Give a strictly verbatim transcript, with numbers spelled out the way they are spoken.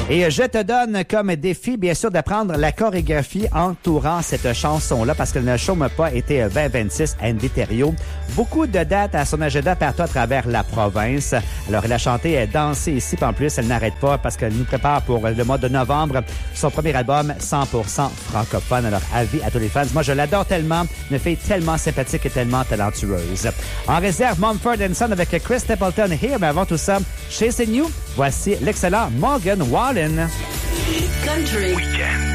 Et je te donne comme défi, bien sûr, d'apprendre la chorégraphie entourant cette chanson-là parce qu'elle ne chôme pas été vingt vingt-six Andy Thériault. Beaucoup de dates à son agenda partout à travers la province. Alors, elle a chanté et dansé ici, puis en plus, elle n'arrête pas parce qu'elle nous prépare pour le mois de novembre son premier album cent pour cent francophone. Alors, avis à tous les fans. Moi, je l'adore tellement. Une fille tellement sympathique et tellement talentueuse. En réserve, Mumford and Son avec Chris Stapleton Here. Mais avant tout ça, Chasing You, voici l'excellent Morgan Wallen. Country Weekend.